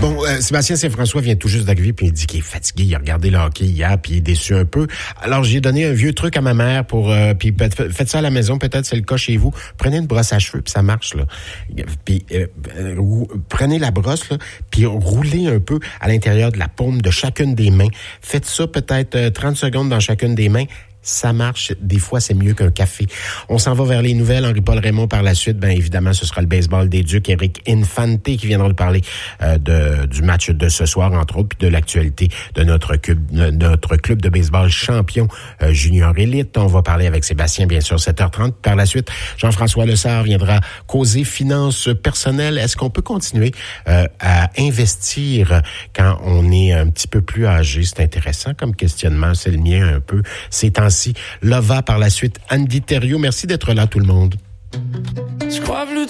Bon, Sébastien Saint-François vient tout juste d'arriver, puis il dit qu'il est fatigué. Il a regardé le hockey hier, puis il est déçu un peu. Alors, j'ai donné un vieux truc à ma mère pour... puis faites ça à la maison, peut-être c'est le cas chez vous. Prenez une brosse à cheveux, puis ça marche, là. Puis prenez la brosse, là, puis roulez un peu à l'intérieur de la paume de chacune des mains. Faites ça peut-être 30 secondes dans chacune des mains. Ça marche. Des fois, c'est mieux qu'un café. On s'en va vers les nouvelles. Henri-Paul Raymond par la suite. Bien évidemment, ce sera le baseball des Ducs. Eric Infante qui viendra nous parler du match de ce soir, entre autres, puis de l'actualité de notre club de baseball champion junior élite. On va parler avec Sébastien, bien sûr, 7h30. Par la suite, Jean-François Lessard viendra causer finances personnelles. Est-ce qu'on peut continuer à investir quand on est un petit peu plus âgé? C'est intéressant comme questionnement. C'est le mien un peu. C'est Lova par la suite, Andy Thériault. Merci d'être là, tout le monde. Je crois plus